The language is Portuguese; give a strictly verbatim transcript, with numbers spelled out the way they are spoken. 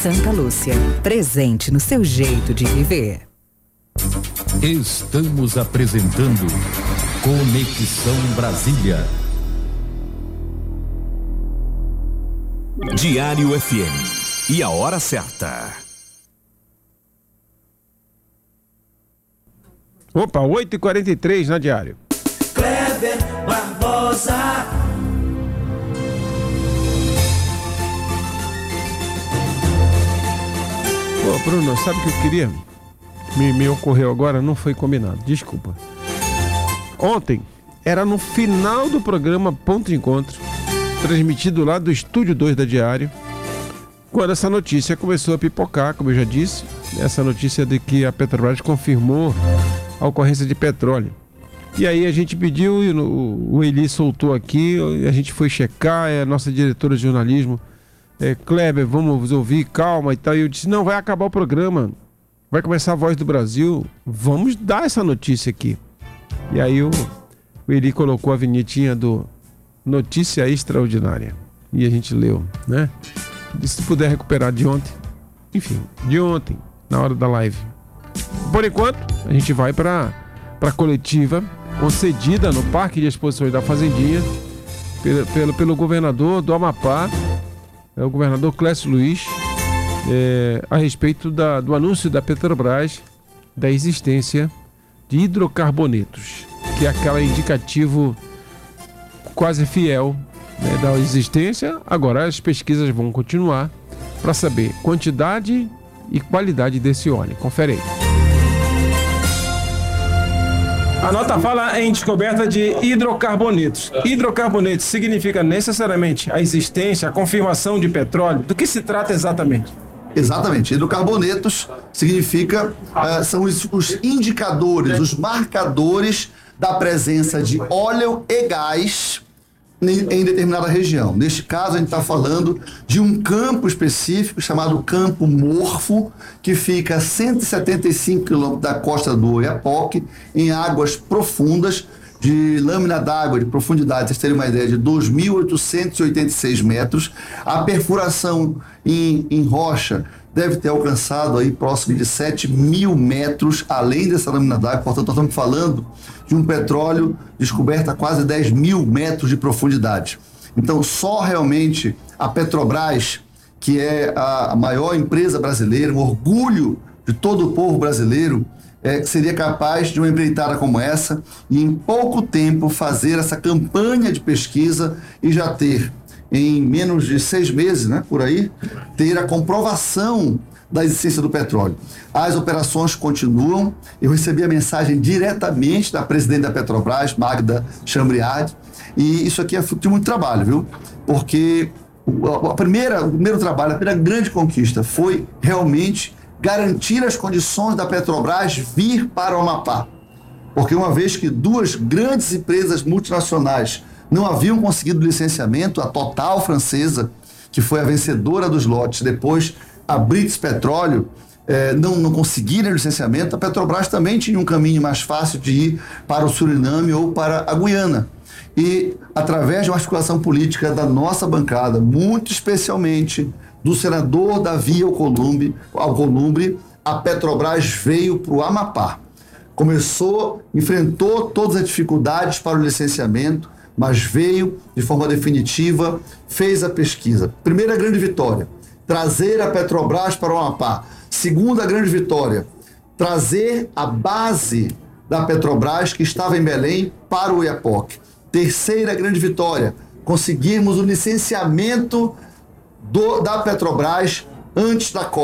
Santa Lúcia, presente no seu jeito de viver. Estamos apresentando Conexão Brasília. Diário F M. E a hora certa. Opa, oito e quarenta e três na Diário. Kleber Barbosa. Ô, Bruno, sabe o que eu queria? Me, me ocorreu agora, não foi combinado, desculpa. Ontem, era no final do programa Ponto de Encontro, transmitido lá do Estúdio dois da Diário, quando essa notícia começou a pipocar, como eu já disse, essa notícia de que a Petrobras confirmou a ocorrência de petróleo. E aí a gente pediu, e o, o Eli soltou aqui, a gente foi checar, é a nossa diretora de jornalismo, é, Kleber, vamos ouvir, calma e tal. E eu disse, não, vai acabar o programa, vai começar a Voz do Brasil, vamos dar essa notícia aqui. E aí o, o Eli colocou a vinhetinha do Notícia Extraordinária. E a gente leu, né? Se puder recuperar de ontem, enfim, de ontem, na hora da live. Por enquanto, a gente vai para a coletiva concedida no Parque de Exposições da Fazendinha pelo, pelo, pelo governador do Amapá, é o governador Clécio Luiz, é, a respeito da, do anúncio da Petrobras da existência de hidrocarbonetos, que é aquele indicativo quase fiel, né, da existência. Agora as pesquisas vão continuar para saber quantidade e qualidade desse óleo. Confere aí. A nota fala em descoberta de hidrocarbonetos. Hidrocarbonetos significa necessariamente a existência, a confirmação de petróleo? Do que se trata exatamente? Exatamente. Hidrocarbonetos significa, uh, são os, os indicadores, os marcadores da presença de óleo e gás em, em determinada região. Neste caso, a gente está falando de um campo específico chamado Campo Morfo, que fica a cento e setenta e cinco quilômetros da costa do Oiapoque, em águas profundas, de lâmina d'água de profundidade, vocês terem uma ideia, de dois mil oitocentos e oitenta e seis metros. A perfuração em, em rocha deve ter alcançado aí próximo de sete mil metros, além dessa lâmina d'água. Portanto, nós estamos falando de um petróleo descoberto a quase dez mil metros de profundidade. Então, só realmente a Petrobras, que é a, a maior empresa brasileira, um orgulho de todo o povo brasileiro, É, seria capaz de uma empreitada como essa e em pouco tempo fazer essa campanha de pesquisa e já ter, em menos de seis meses, né, por aí, ter a comprovação da existência do petróleo. As operações continuam. Eu recebi a mensagem diretamente da presidente da Petrobras, Magda Chambriard, e isso aqui é fruto de muito trabalho, viu? Porque a primeira, o primeiro trabalho, a primeira grande conquista foi realmente garantir as condições da Petrobras vir para o Amapá. Porque uma vez que duas grandes empresas multinacionais não haviam conseguido licenciamento, a Total francesa, que foi a vencedora dos lotes, depois a Brits Petróleo, eh, não, não conseguiram licenciamento, a Petrobras também tinha um caminho mais fácil de ir para o Suriname ou para a Guiana. E através de uma articulação política da nossa bancada, muito especialmente do senador Davi Alcolumbre, Alcolumbre, a Petrobras veio para o Amapá. Começou, enfrentou todas as dificuldades para o licenciamento, mas veio de forma definitiva, fez a pesquisa. Primeira grande vitória, trazer a Petrobras para o Amapá. Segunda grande vitória, trazer a base da Petrobras, que estava em Belém, para o Oiapoque. Terceira grande vitória, conseguirmos o licenciamento Do, da Petrobras antes da COP.